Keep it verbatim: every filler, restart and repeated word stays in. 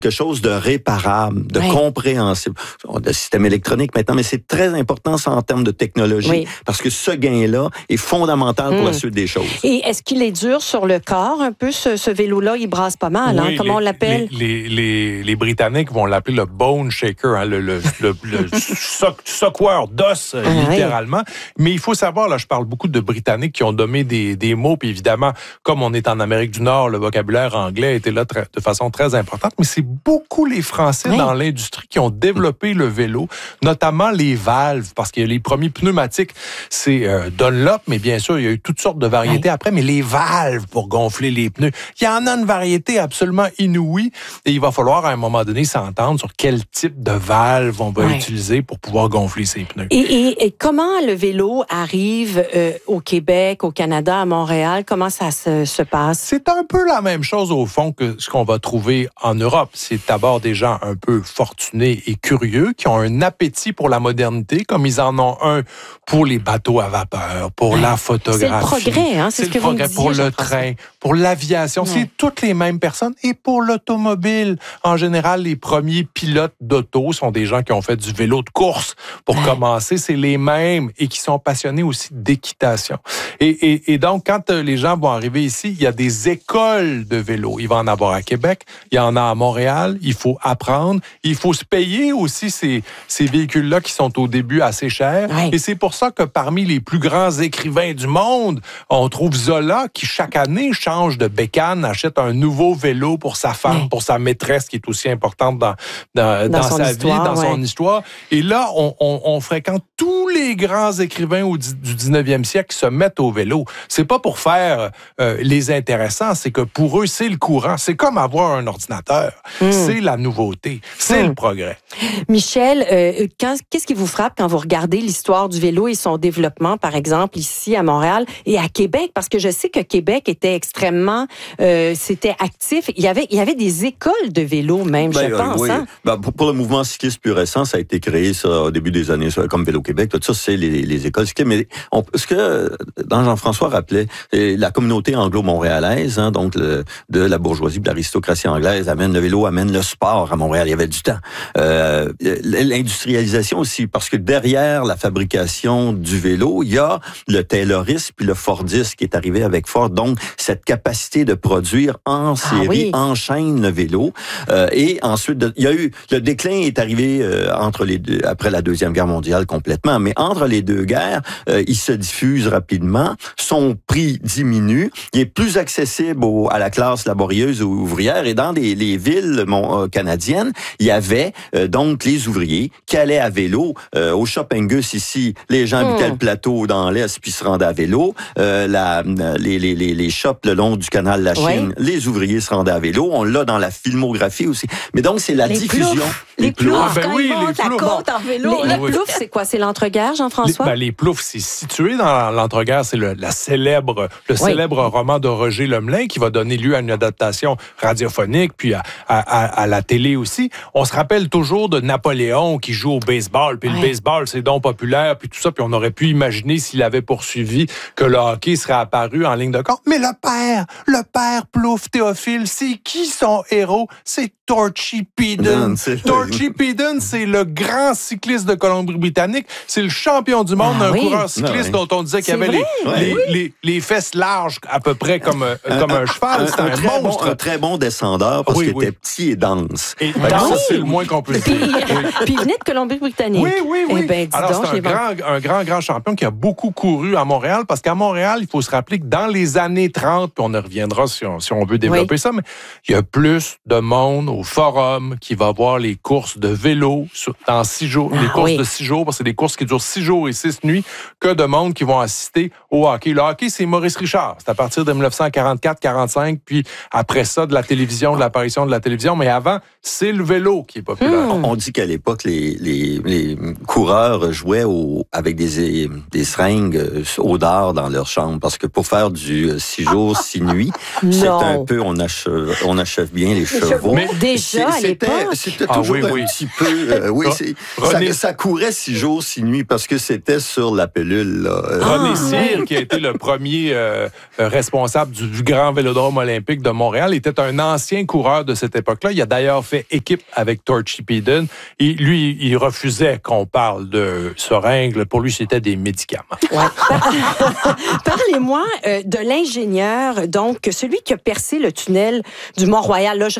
quelque chose de réparable, de oui. compréhensible. On a le système électronique maintenant, mais c'est très important ça en termes de technologie, oui. parce que ce gain-là est fondamental mmh. pour la suite des choses. Et est-ce qu'il est dur sur le corps un peu, ce, ce vélo-là? Il brasse pas mal, oui, hein? Comment les, on l'appelle? Les, les, les, les Britanniques vont l'appeler le bone shaker, hein? le, le, le, le soc, secoueur d'os, ah, littéralement. Oui. Mais il faut savoir, là, je parle beaucoup de Britanniques qui ont nommé des, des mots, puis évidemment, comme on est en Amérique du Nord, le vocabulaire anglais était là très, de façon très importante, mais c'est beaucoup les Français oui. dans l'industrie qui ont développé le vélo, notamment les valves, parce que les premiers pneumatiques, c'est euh, Dunlop, mais bien sûr, il y a eu toutes sortes de variétés oui. après, mais les valves pour gonfler les pneus, il y en a une variété absolument inouïe, et il va falloir à un moment donné s'entendre sur quel type de valve on va oui. utiliser pour pouvoir gonfler ses pneus. Et, et, et comment le vélo arrive euh, au Québec, au Canada, à Montréal? Comment ça se, se passe? C'est un peu la même chose, au fond, que ce qu'on va trouver en Europe. C'est d'abord des gens un peu fortunés et curieux qui ont un appétit pour la modernité, comme ils en ont un pour les bateaux à vapeur, pour ouais. la photographie. C'est le progrès, hein? C'est, c'est ce que vous me disiez, pour le train, pour l'aviation. Ouais. C'est toutes les mêmes personnes. Et pour l'automobile, en général, les premiers pilotes d'auto sont des gens qui ont fait du vélo de course. Pour ouais. commencer, c'est les mêmes et qui sont passionnés aussi d'équitation. Et, et, et donc, quand les gens vont arriver ici, il y a des écoles de vélo. Il va en avoir à Québec, il y en a à Montréal. Il faut apprendre. Il faut se payer aussi ces, ces véhicules-là qui sont au début assez chers. Ouais. Et c'est pour ça que parmi les plus grands écrivains du monde, on trouve Zola qui, chaque année, change de bécane, achète un nouveau vélo pour sa femme, ouais. pour sa maîtresse, qui est aussi importante dans, dans, dans, dans sa histoire, vie, dans ouais. son histoire. Et là, on, on, on fréquente tous les grands écrivains au, du dix-neuvième siècle qui se mettent au vélo. C'est pas pour faire euh, les intéressants, c'est que pour eux, c'est le courant. C'est comme avoir un ordinateur. Mmh. C'est la nouveauté. C'est mmh. le progrès. Michel, euh, quand, qu'est-ce qui vous frappe quand vous regardez l'histoire du vélo et son développement, par exemple, ici à Montréal et à Québec? Parce que je sais que Québec était extrêmement... Euh, c'était actif. Il y avait, il y avait des écoles de vélo même, ben, je pense. Oui. Hein? Ben, pour, pour le mouvement cycliste plus récent, ça a été créé ça, au début des années, ça, comme Vélo-Québec. Tout ça, c'est les, les écoles cyclistes. Mais on, ce que dans Jean-François rappelait, la communauté anglo-montréalaise, hein, donc le, de la bourgeoisie, de l'aristocratie anglaise, amène le vélo, amène le sport à Montréal. Il y avait du temps. Euh, l'industrialisation aussi, parce que derrière la fabrication du vélo, il y a le Taylorisme puis le Fordisme qui est arrivé avec Ford. Donc, cette capacité de produire en série ah, oui. enchaîne le vélo. Euh, et ensuite, de, il y a eu... Le déclin est arrivé euh, entre les deux, après la Deuxième Guerre mondiale complètement, mais entre les deux guerres, euh, il se diffuse rapidement. Son prix diminue. Il est plus accessible au, à la classe laborieuse ou ouvrière. Et dans les, les villes mon, euh, canadiennes, il y avait euh, donc les ouvriers qui allaient à vélo. Euh, au Chopingus, ici, les gens habitaient mmh. le plateau dans l'Est puis se rendaient à vélo. Euh, la, les, les, les, les shops le long du canal de la Chine, oui. les ouvriers se rendaient à vélo. On l'a dans la filmographie aussi. Mais donc, c'est la les diffusion. Ploufs. Les, les ploufs, ah, ben quand oui, ils montent la côte en vélo. Les, les ploufs, c'est quoi? C'est l'Entreguerre, Jean-François? Les, ben, les ploufs, c'est situé dans l'Entreguerre. C'est le, la célèbre, le oui. célèbre roman de Roger Lemelin qui va donner lieu à une adaptation radiophonique, puis à, à, à, à la télé aussi. On se rappelle toujours de Napoléon qui joue au baseball, puis ouais. le baseball, c'est donc populaire, puis tout ça, puis on aurait pu imaginer s'il avait poursuivi que le hockey serait apparu en ligne de compte. Mais le père, le père Plouffe Théophile, c'est qui son héros? C'est Torchy Peden. Torchy Peden, c'est le grand cycliste de Colombie-Britannique. C'est le champion du monde, ah, un oui. coureur cycliste ah, oui. dont on disait qu'il avait les, les, oui. les, les fesses larges à peu près comme, un, comme un, un cheval. C'est un, un, un monstre. Bon, un très bon descendeur parce oui, qu'il oui. était petit et dense. Et ben, ça, oui. c'est le moins qu'on peut dire. Puis, puis il venait de Colombie-Britannique. Oui, oui, oui. Eh ben, dis Alors, donc, c'est un grand, un grand, grand champion qui a beaucoup couru à Montréal parce qu'à Montréal, il faut se rappeler que dans les années trente, puis on y reviendra si on, si on veut développer oui. ça, mais il y a plus de monde au forum qui va voir les courses de vélo dans six jours, ah, les courses oui. de six jours, parce que c'est des courses qui durent six jours et six nuits, que de monde qui vont assister au hockey. Le hockey, c'est Maurice Richard. C'est à partir de dix-neuf cent quarante-quatre quarante-cinq, puis après ça, de la télévision, de l'apparition de la télévision. Mais avant, c'est le vélo qui est populaire. Mmh. On dit qu'à l'époque, les, les, les coureurs jouaient au, avec des, des seringues au dard dans leur chambre, parce que pour faire du six jours, six nuits. Non. C'est un peu, on achève, on achève bien les chevaux. Mais déjà, à c'était, l'époque. c'était Ah, toujours oui, un oui. petit peu, euh, oui, c'est, René- ça, ça courait six jours, six nuits parce que c'était sur la pilule, là. René Ah, Cyr, ouais. qui a été le premier euh, responsable du, du Grand Vélodrome olympique de Montréal, était un ancien coureur de cette époque-là. Il a d'ailleurs fait équipe avec Torchy Peden. Et lui, il refusait qu'on parle de seringues. Pour lui, c'était des médicaments. Ouais. Parlez-moi euh, de l'ingénieur, donc celui qui a percé le tunnel du Mont-Royal. Là, je